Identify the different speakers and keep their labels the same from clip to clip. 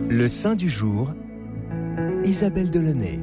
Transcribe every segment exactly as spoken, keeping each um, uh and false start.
Speaker 1: Le saint du jour, Isabelle Delaunay.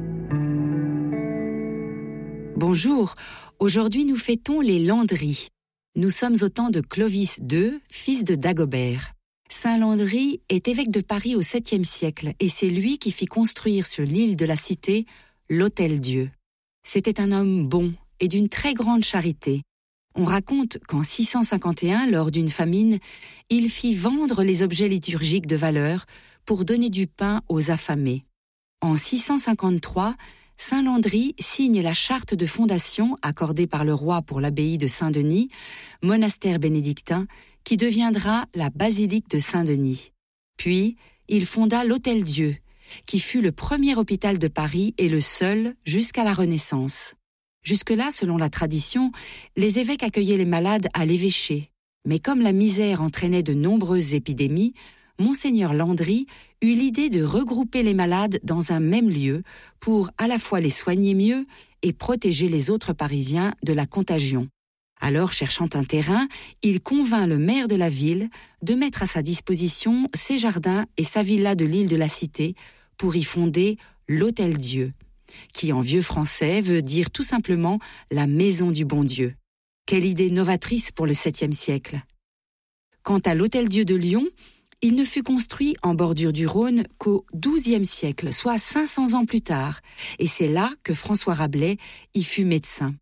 Speaker 2: Bonjour, aujourd'hui nous fêtons les Landry. Nous sommes au temps de Clovis deux, fils de Dagobert. Saint Landry est évêque de Paris au septième siècle et c'est lui qui fit construire sur l'île de la Cité l'Hôtel-Dieu. C'était un homme bon et d'une très grande charité. On raconte qu'en six cent cinquante et un, lors d'une famine, il fit vendre les objets liturgiques de valeur pour donner du pain aux affamés. En six cent cinquante-trois, Saint Landry signe la charte de fondation accordée par le roi pour l'abbaye de Saint-Denis, monastère bénédictin, qui deviendra la basilique de Saint-Denis. Puis, il fonda l'Hôtel-Dieu, qui fut le premier hôpital de Paris et le seul jusqu'à la Renaissance. Jusque-là, selon la tradition, les évêques accueillaient les malades à l'évêché. Mais comme la misère entraînait de nombreuses épidémies, Monseigneur Landry eut l'idée de regrouper les malades dans un même lieu pour à la fois les soigner mieux et protéger les autres Parisiens de la contagion. Alors, cherchant un terrain, il convainc le maire de la ville de mettre à sa disposition ses jardins et sa villa de l'île de la Cité pour y fonder l'Hôtel-Dieu, qui en vieux français veut dire tout simplement la maison du bon Dieu. Quelle idée novatrice pour le septième siècle. Quant à l'Hôtel-Dieu de Lyon, il ne fut construit en bordure du Rhône qu'au douzième siècle, soit cinq cents ans plus tard, et c'est là que François Rabelais y fut médecin.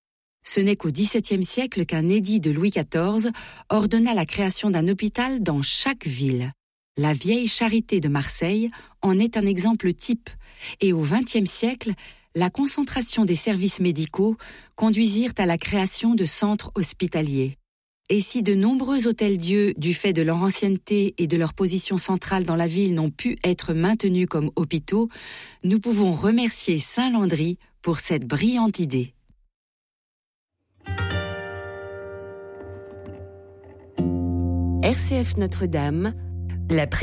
Speaker 2: Ce n'est qu'au dix-septième siècle qu'un édit de Louis quatorze ordonna la création d'un hôpital dans chaque ville. La vieille charité de Marseille en est un exemple type, et au vingtième siècle, la concentration des services médicaux conduisirent à la création de centres hospitaliers. Et si de nombreux hôtels-dieux, du fait de leur ancienneté et de leur position centrale dans la ville, n'ont pu être maintenus comme hôpitaux, nous pouvons remercier Saint Landry pour cette brillante idée.
Speaker 3: R C F Notre-Dame, la